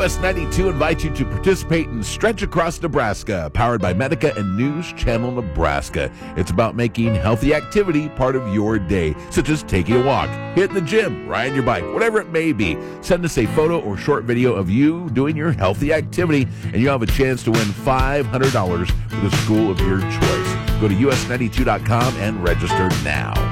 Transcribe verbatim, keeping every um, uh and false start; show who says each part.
Speaker 1: S ninety-two invites you to participate in Stretch Across Nebraska, powered by Medica and News Channel Nebraska. It's about making healthy activity part of your day, such as taking a walk, hitting the gym, riding your bike, whatever it may be. Send us a photo or short video of you doing your healthy activity, and you'll have a chance to win five hundred dollars for the school of your choice. Go to U S ninety-two dot com and register now.